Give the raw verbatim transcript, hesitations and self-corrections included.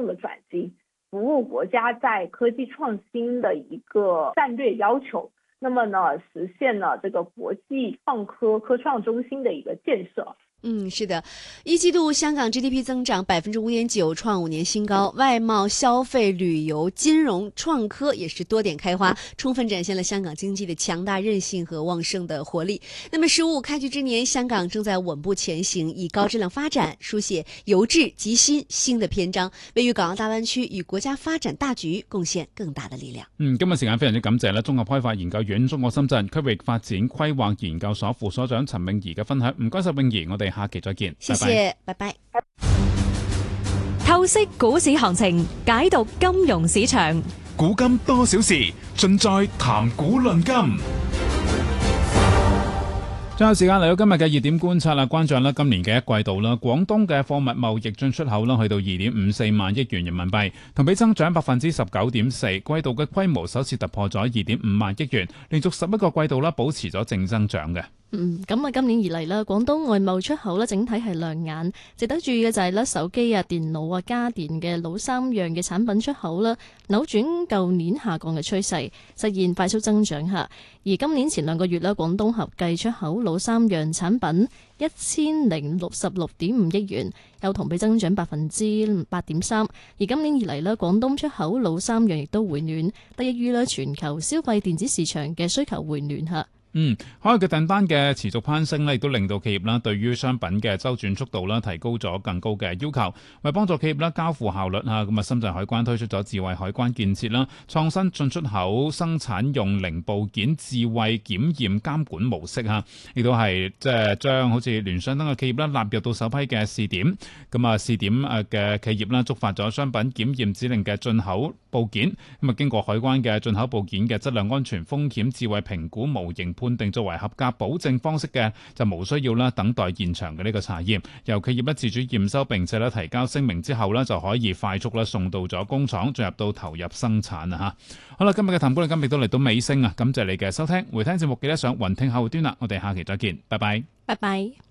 的转机，服务国家在科技创新的一个战略要求，那么呢，实现了这个国际创科科创中心的一个建设。 嗯，是的，一季度香港 G D P 增长百分之五点九，创五年新高。外贸、消费、旅游、金融、创科也是多点开花，充分展现了香港经济的强大韧性和旺盛的活力。那么，十五开局之年，香港正在穩步前行，以高質量發展書寫由治及新新的篇章，為粵港澳大灣區與國家發展大局貢獻更大的力量。 嗯，今日時間非常之感謝咧，綜合開發研究院中國深圳區域發展規劃研究所副所長陳詠儀嘅分享。唔該晒詠儀，我哋下期再見。 謝謝，拜拜。 透析股市行情，解讀金融市場， 古今多少事，盡在談股論金。 最後時間嚟到今日嘅熱點觀察啦，關注啦今年嘅一季度啦，廣東嘅貨物貿易進出口啦去到二點五四萬億元人民幣，同比增長百分之十九點四，季度嘅規模首次突破咗二點五萬億元，連續十一個季度啦保持咗正增長嘅。 嗯，咁啊，今年以嚟啦，廣東外貿出口咧整體係亮眼，值得注意嘅就係咧手機啊、電腦啊、家電嘅老三樣嘅產品出口啦，扭轉舊年下降嘅趨勢，實現快速增長下。而今年前兩個月咧，廣東合計出口老三樣產品一千零六十六點五億元，有同比增長百分之八點三。而今年以嚟咧，廣東出口老三樣亦都回暖，得益於咧全球消費電子市場嘅需求回暖下。 嗯，海外嘅訂單嘅持續攀升咧，亦都令到企業啦對於商品嘅周轉速度啦提高咗更高嘅要求，為幫助企業啦交付效率啊，咁啊深圳海關推出咗智慧海關建設啦，創新進出口生產用零部件智慧檢驗監管模式啊，亦都係即係將好似聯想等嘅企業啦納入到首批嘅試點，咁啊試點誒嘅企業啦觸發咗商品檢驗指令嘅進口部件，咁啊經過海關嘅進口部件嘅質量安全風險智慧評估模型判定作為合格保證方式嘅，就無需要啦等待現場嘅呢個查驗，由企業咧自主驗收並且咧提交聲明之後咧就可以快速咧送到咗工廠，進入到投入生產啊吓。好啦，今日嘅談股論金亦都嚟到尾聲啊，感謝你嘅收聽，回聽節目記得上雲聽後端啦，我哋下期再見，拜拜， 拜拜。